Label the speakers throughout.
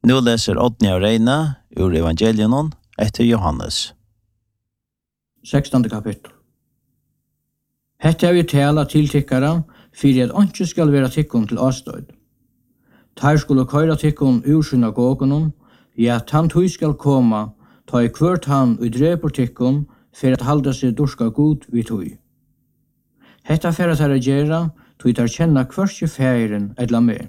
Speaker 1: Nu läser Odnia Reina ur Evangelion efter Johannes.
Speaker 2: 16. kapittel. Hetta vi tala til tykkara, fyrir at ikke skal være tykkun til avstøyd. Tar skulle køyra tykkun ur synagogunum, ja, han tog skal koma, ta i kvart han og dreper tykkun, for at halda seg dorska god vid tog. Hetta fer at herra gjerra, tog tar kjenna kvarskje færen edla med.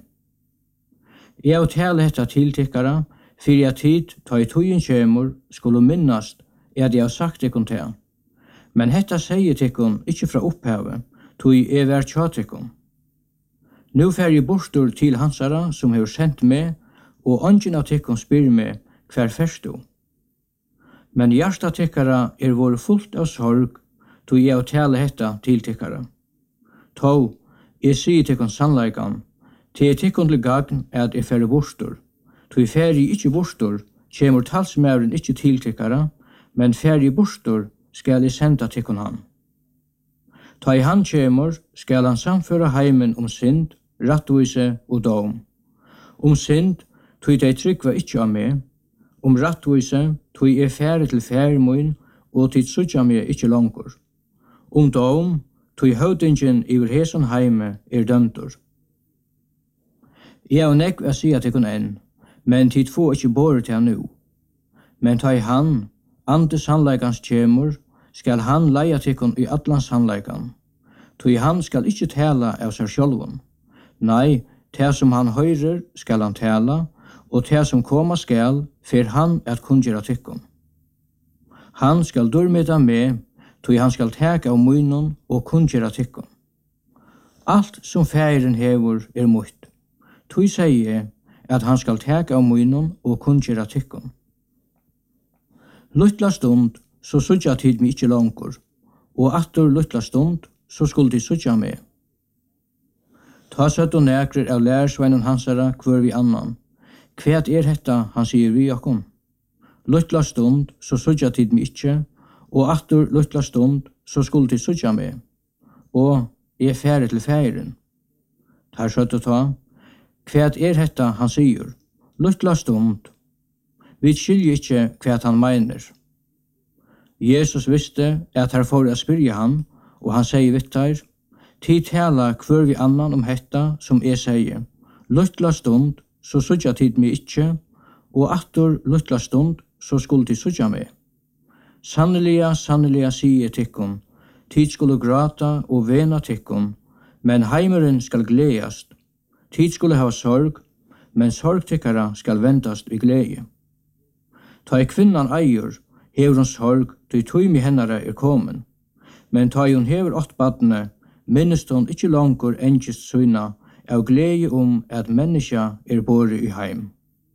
Speaker 2: Jeg og tala hetta til tykkara, fyrir at tid, ta i togin kjemur, skulle minnast, at jeg har sagt tykkun til. Men hetta sier tykkun ikkje fra opphavet, tog jeg vær tja tykkun. Nu fer jeg bortur til hansara som hever sendt med, og ongin av tykkun spyr meg hver fers du. Men hjärsta tykkara vore fullt av sorg, tog jeg og tale hetta til tykkara. Tå, jeg sier tykkun sannleikan, til tykkun til gagn at jeg fer bortur. Tog fer jeg ikkje bortur, kjemur talsmæren ikkje til tykkara, men fer jeg bortur, skal jeg senda tykkun han. Ta i han kjemur, skal han samføra heimen synd, rattvise og dom. Synd, tog de tryggva ikkje av meg, rattvise, tog jeg fære til færmoin, og tid sutja meg ikkje langkur. Dom, tog høvdingen iver heson heime dømtur. Jeg og nekv jeg sier til kun enn, men tid få ikkje båre til nu. Men ta i han, ante sannleikans kjemur, skal han leia tykkun i atlans sannleikan. Tog han skal ikkje tala av seg sjálvun. Nei, det som han høyrer skal han tala, og det som koma skal, fer han at kunngjera tykkun. Han skal durmeta med, tog han skal teka av munnen og kunngjera tykkun. Alt som færen hevur mutt. Tog sier at han skal teka av munnen og kunngjera tykkun. Luttla stund, så sutja tid mi ikkje langkur, og aftur luttla stund, så skulle de sutja med. Ta søtt og nekrer av lærersveinen hansara kvør vi annan. Kvært hetta, han sier vi okkom. Luttla stund, så sutja tid mi ikkje, og aftur luttla stund, så skulle de sutja med. Og jeg fære til færen. Ta søtt og ta. Kvært hetta, han sier. Luttla stund. Vi skiljer ikkje kvært han meiner. Jesus visste at her får jeg spyrja han, og han sier vittar, tid tala kvør vi annan hetta som jeg sier. Luttla stund, så sutja tid mi ikkje, og aftur luttla stund, så skulle de sutja med. Sanneliga, sanneliga sier tykkun, tid skulle grata og vena tykkun, men heimeren skal gledast. Tid skulle ha sorg, men sorgtykkara skal ventast i glede. Ta i kvinnan eier, hever hon sorg, til tøymi hennara komen. Men ta hon hever 8 badne, minnest hon ikkje langkur engist syna, av glede at menneska båre i heim.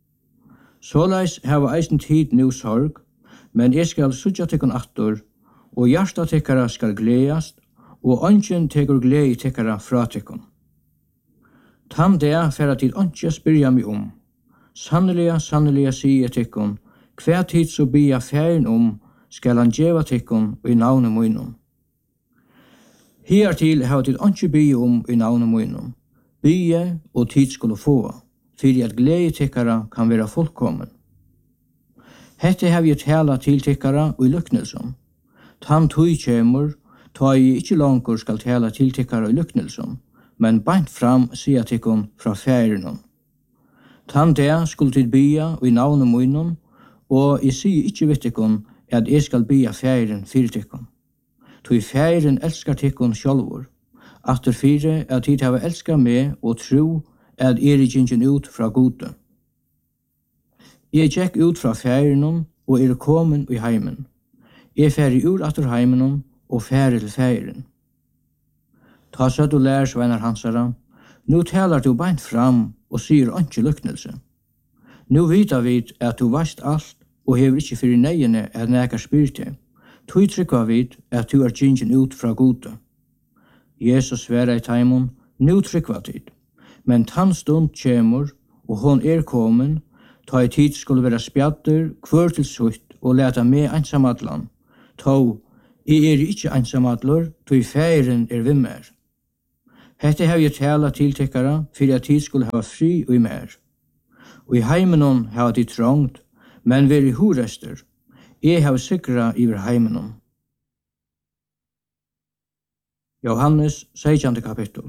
Speaker 2: Såleis hava eisen tid nu sorg, men jeg skal sutja tykkun aftur, og hjärsta tykkara skal gledast, og ongen tekur glede tykkara fra tykkun. Tam det fer at tid onge spyrja mi Sanneliga, sanneliga sier tykkun, hver tid så bia færen skal han djeva tykkun i navnet munnum. Hiertil har tid ikke bia i navnet munnum. Bia og tid skulle få, fyrir at glede tykkara kan være fullkommen. Hette har vi tala til tykkara i lyknelsom. Tam tøy kjemur, ta i ikkje langkur skal tala til tykkara i lyknelsom, men beint fram sier tykkun fra færen Tam det skulle tid bia i navnet munnum, og jeg sier ikkje vitt tykkun at jeg skal bia færen fyrir tykkun. Tui færen elskar tykkun sjálvur. Aftur fire at tid hava elskar meg og tro at gingen ut fra gode. Jeg gikk ut fra færen og komen i heimen. Jeg færi ur atur heimen og færi til færen. Ta søtt og lær sveinar hansara. Nu talar du beint fram og sier ikke lyknelse. Nu vita vi at du varst alt og hever ikkje fyrir neiene at nekar spyrte. Tui trykva vid at du gingen ut fra gode. Jesus sværa i taimon, nu trykva tid. Men tann stund kjemur, og hon komen, ta i tid skulle vera spjadder, kvør til sutt, og leta med einsamadlan. Tå, jeg ikkje einsamadlur, tui færen vimmer. Hette har jeg tala til tykkara, fyrir at tid skulle hava fri og i mer. Og i heimenon hava de trångt, men veri horester. Jeg har sikra iver heimenon. Johannes 16. kapittel.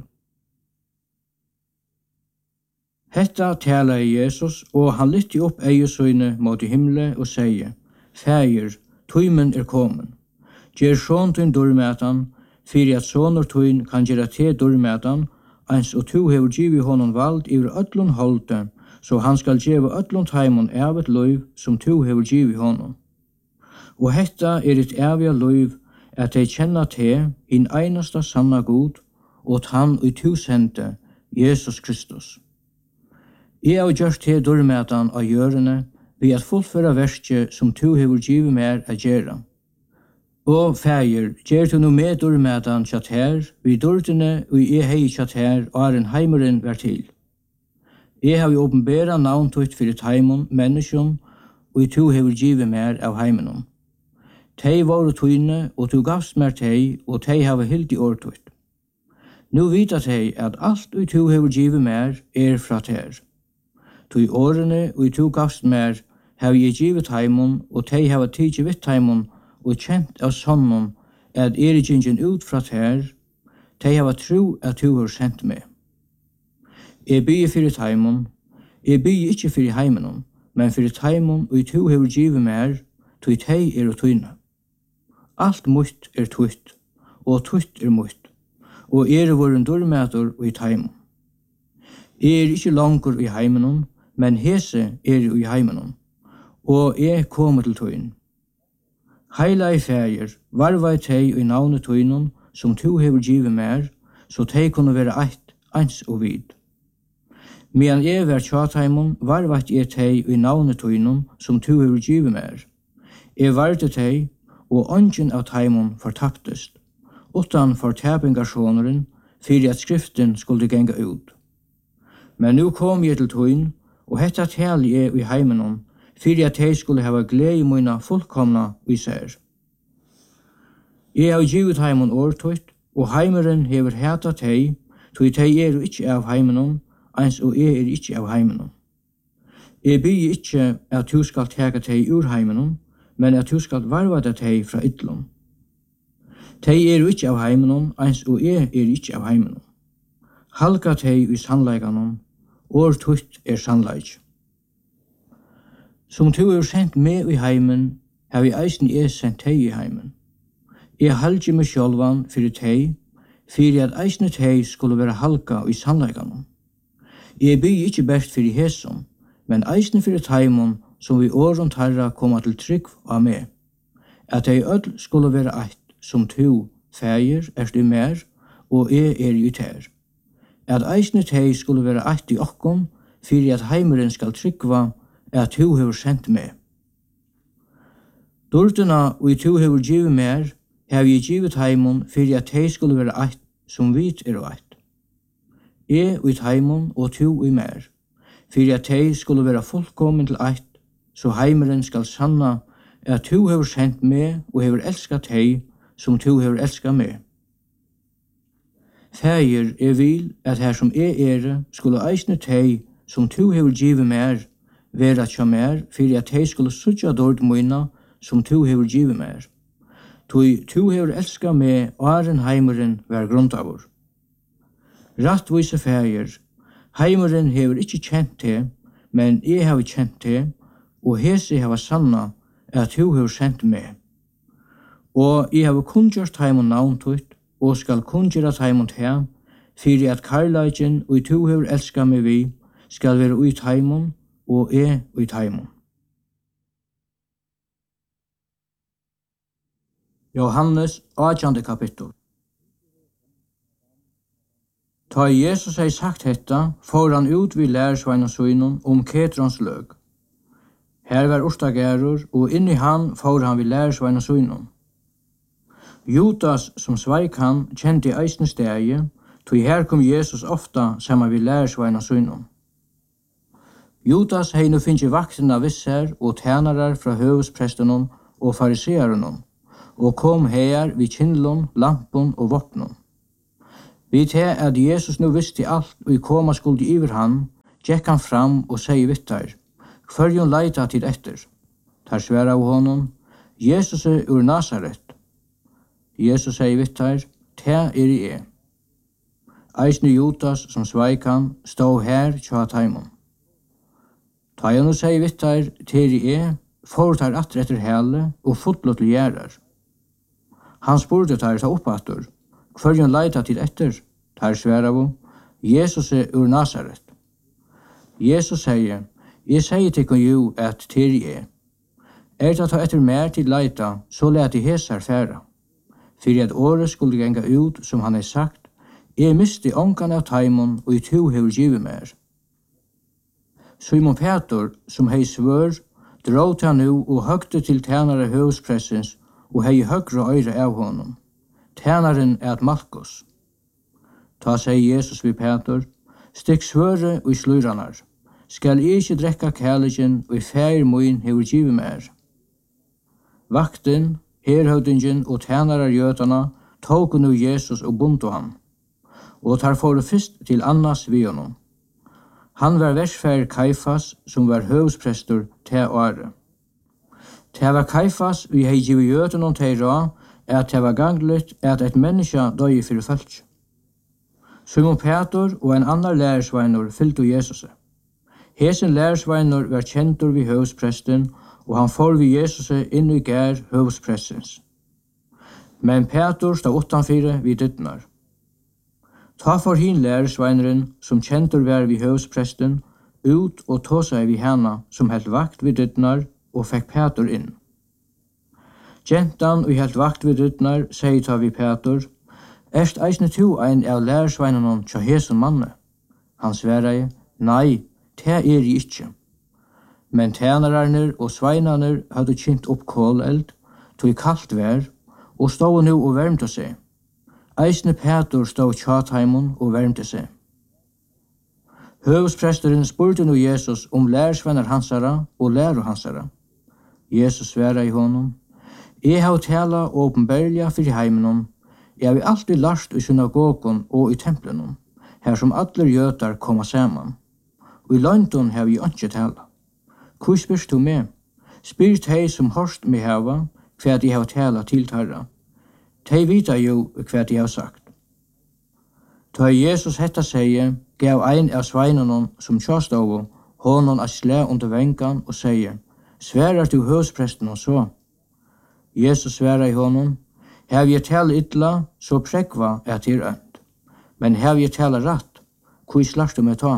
Speaker 2: Hetta talaði Jesus, og han lytti upp eigesøyne mot i himle og seie, Fægir, tøymen komin. Gjer sjån tøyn durmætan, fyrir at sonur tøyn kan gjera te durmætan, eins og tu hefur givi honom vald yvir öllun holde, så han skal gjeva öllun taimon evet løyv som tu hefur givi honom. Og hetta et evige løyv, at de kjenna te, in einasta sanna god, og han og tu sendte, Jesus Kristus. Jeg har gjort te durmætan av gjørene, vi at fullføra verskje som tu hefur givi mer a gjera. Og fægir, gjer tu nu med durmætan kjatt her, vi durdene og jeg hei kjatt her, og en heimeren vær til. Jeg har jo åpenbæra navntutt fyrir taimon, menneskjon, og tu hefur givi mer av heimenon. Tei voru tøyne, og tu gavst mer tei, og tei hava hilt i årtutt. Nu vita tei at alt og tu hefur givi mer fra ter. Tu årene og tu gavst mer, hava jeg givet taimon, og tei hava tidsi vitt taimon, og kjent av sonnon, at gingen ut fra ter, tei hava tro at tu har sendt meg. Jeg bygge fyrir taimon, jeg bygge ikkje fyrir heimenon, men fyrir taimon, og tu hefur givet mer, tui tei og tøyne. Alt mutt tutt, og tutt mutt, og voren durmætur og i taimon. Jeg ikkje langur i heimenon, men hese i heimenon, og kommer til tøyn. Heila i fægir, varva i tei og i navnet tøynon, som tu hefur givet mer, så tei kunne være eins og vid. Medan var tjataimon, varva i tei og i navnet tøynon, som tu hefur givet mer. Varte tei, og ongen av taimon fortaptest, utan fortapingarsjoneren, fyrir at skriften skulle genga ut. Men nu kom jeg til tøyn, og hetta tali i heimenon, fyrir at tei skulle hava glei møyna fullkomna i ser. Jeg har givet heimon årtøyt, og heimeren hever heta tei, tøy tei ikkje av heimenon, eins og ikkje av heimenon. Jeg bygger ikkje at tu skal teka tei ur heimenon, men at tu skal varva det tei fra ytlom. Tei ikkje av heimenon, eins og ikkje av heimenon. Halka tei i sannleikanon, årtøyt sannleik. Som tu sendt meg i heimen, har vi eisen sendt tei i heimen. Jeg halgje meg sjálvan fyrir tei, fyrir at eisne tei skulle være halka i sannleikanon. Jeg bygger ikkje best fyrir hesom, men eisne fyrir taimon som vi åren tarra koma til trygg av meg. At tei öll skulle være eit, som tu, fægir, i mer, og i ter. At eisne tei skulle være eit i okkom, fyrir at heimeren skal tryggva, at tu hefur sendt meg. Dorduna og tu hefur givet mer, hef jeg givet heimon fyrir at tei skulle være eit, som vit eit. Og i heimon og tu i mer, fyrir at tei skulle være fullkommen til eit, så heimeren skal sanna at tu hefur sendt meg og hefur elskat tei, som tu hefur elskat meg. Fægir vil at her som skulle eisne tei, som tu hefur givet mer, vera tja mer, fyrir at tei skulle sutja dord moina, som tu hefur givet mer. Tu hefur elska meg, åren heimeren var grundavur. Rattvise fægir, heimeren hefur ikkje kjent te, men hefur kjent te, og hesi hefur sanna at tu hefur sendt meg. Og hefur kunngjørt heimon navntutt, og skal kunngjøra heimon te, fyrir at karlaikin og tu hefur elska meg vi, skal vera ui heimon, og ui taimon. Johannes 18. kapittel. Ta Jesus hei sagt hetta, får han ut vid lærersvein og søgnon Ketrons løg. Her var urtagerur, og inni han får han vid lærersvein og søgnon. Judas, som sveik han, kjente eisne stegi, tog her kom Jesus ofta saman vid lærersvein og søgnon. Judas hei nu finnst vaktina visser og tænarar fra høvesprestenon og farisearenon, og kom her vid kindlon, lampon og vopnon. Vi te at Jesus nu visste alt og i koma skuldi iver han, gekk han fram og seg vitt der, «Hverjon leita til etter?» Der sværa av honom, «Jesus ur Nazaret». Jesus seg vitt der, «Te I». Eisne Judas, som sveik han, stå her tja taimon. Ta han og seg vitt der, «Te I», får tar atter etter hele og fotlo til gjerar. Han spurte tar ta oppatter, «Hverjon leita til etter?» Der sværa av, «Jesus ur Nazaret». Jesus sier, «Jeg sier til jo at til jeg. Det ta etter mer til leita, så let jeg hesar færa. For at året skulle genga ut, som han har sagt, jeg miste ångan av taimon, og I to hever givet mer». Simon Peter, som hei svør, drog til nu og høgte til tænare høvspressens, og hei høgre øyre av honom. Tænaren at Malkus. Ta sier Jesus vid Peter, «Stikk svøre og I sluranar. Skal jeg ikke drekka kærligen, og I fær moin hever givet mer». Vakten, herhøvdingen og tænarar jötarna tok nu Jesus og bunto han, og tar for fyrst til Annas vi honom. Han var versfær Kaifas, som var høvsprestor til året. Det var Kaifas vi hei givet jötarna til ra, at det var gangligt at et menneske døy fyrir fölk. Simon Peter og en annar lærersveinur fylltu Jesus. Hesen lærersveinur var kjentur vi høvspresten, og han får vi Jesus inn I gær høvspressens. Men Peter stod utanfyrir vi dyttnar. Ta for hin lærersveineren, som kjentur var vi høvspresten, ut og ta seg vi hana, som helt vakt vi dyttnar, og fikk Peter inn. Gentan og helt vakt vi dyttnar, sier ta vi Peter, «Erst eisne tu ein av lærersveinenon tja hesen manne?» Han sverre, «Nei, te I ikkje». Men tænararner og sveinarner hadde kjent opp kåleld, tog kallt vær, og stod nu og vermte seg. Eisne Peter stod tjataimon og vermte seg. Høvspresteren spurte nu Jesus om lærersvenner hansara og lærer hansara. Jesus sverre I honom, «Jeg har tala åpenbærliga fyrir heimenon, jeg har alltid lart I synagogon og I templenon, her som alle jötar koma saman. Og I løgnton har vi ikke tala. Hvor spyrs du med? Spyr teg som hørst med hava, hva de har tala til tarra. Teg vita jo hva de har sagt. Ta Jesus hetta seie, gav ein av sveinanon som tjastovo, honon a slæ under vengan og seie, «Sverar du høvspresten og så?» Jesus sverar I honom, «Hev jeg tala ytla, så prekva at til ønt. Men hev jeg tala ratt, hvor slars du med ta?»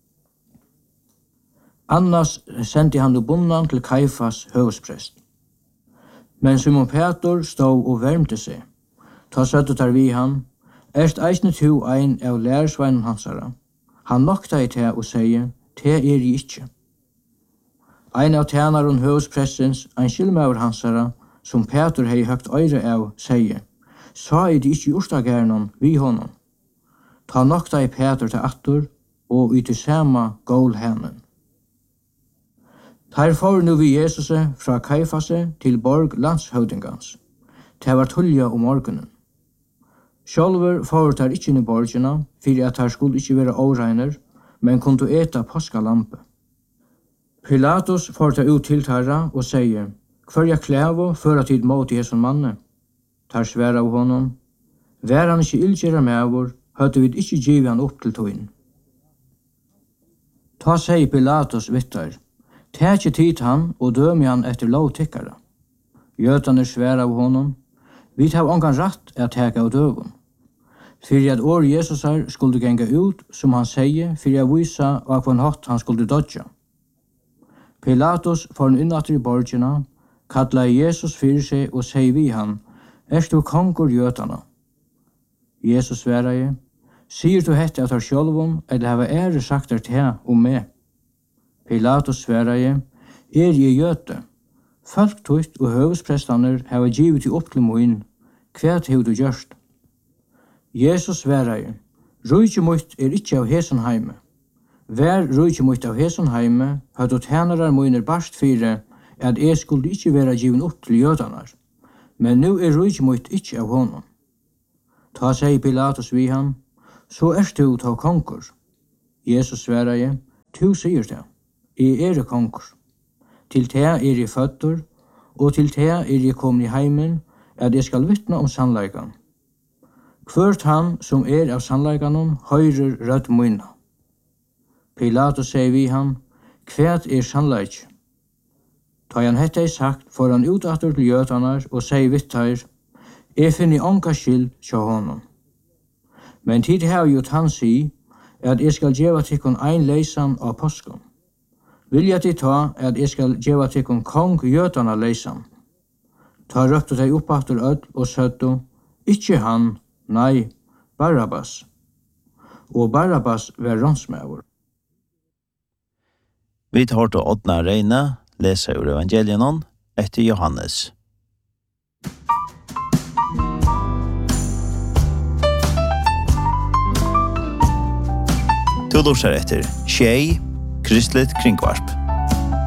Speaker 2: Annars sendte han bunnan til Kaifas høvsprest. Men Simon Peter stod og vermte seg. Ta søttet tar vi han, «Erst eisne tu ein av lærersveinen hansara?» Han nokta I te og sier, «Te I ikkje». Ein av tænaren høvspressens, ein skilmauer hansara, som Peter hei høgt øyre av, sier, «Sa I de ikkje urstagernon vi honom?» Ta nokta I Peter til attor, og I til sama gål henen. Her får nu vi Jesus fra Kaifase til borg landshøvdingans. Det var tullja om morgenen. Sjálfur får der ikkje inn I borgina, fyrir at her skulle ikkje være åreiner, men kunne eta påskalampe. Pilatus får der ut til tarra og sier, «Hverja klævo føra tid mot Jesu manne?» Tar sværa av honom, «Vær han ikkje ildgjera mevor, høyde vi ikkje givet han opp til tøyen.» Ta seg Pilatus vittar, «Tækje tid han og døme han etter lovtikkara.» Jötarne sværa av honom, «Vi tar ongan ratt at tæka av døven.» Fyrir at år Jesusar skulle genga ut, som han sier, fyrir at vysa av hva hatt han skulle dodja. Pilatus får en innatter I borgina, kalla Jesus fyrir seg og sier vi han, «Erst du kongur jötarna?» Jesus sværa, «Sier du hette at har sjálvum, eller hava ære sagt er te om meg?» Pilatus sværa, «Er I jöte? Folk tutt og høvesprestaner hava givet I opp til moin, kvært hevur du gjørst?» Jesus sværa, «Rujtje mutt ikkje av hesen heime. Vær rujtje mutt av hesen heime, høyt og tænarar moiner barst fire, at jeg skulle ikkje være given opp til jötanar. Men nu rujtje mutt ikkje av honom.» Ta seg Pilatus vi han, «Så erst du ta konkur?» Jesus sværa, Tu sier det, jeg kongur. Til te jeg fødder, og til te jeg kommet i heimen, at jeg skal vittne om sannleikan. Hvert han som av sannleikanon, høyrer rødt mynda. Pilatus sier vi han, kvært sannleik? Ta han hette sagt, får han utatter til jøtanar og sier vittar, jeg finner onka skyld tja honom. Men tid har jo han si, at jeg skal gjeva tikkun ein leisan av påsken. Vilja til ta at jeg skal gjeva tikkun kong jøtana leisan. Ta røpte deg opp aftur öll og søttu, ikkje han, nei, Barabbas. Og Barabbas var rånsmævur.
Speaker 1: Vi tar til Ådna Reine, leser ur evangelienon etter Johannes. Du lurer etter Tjei, Kristelig Kringvarp.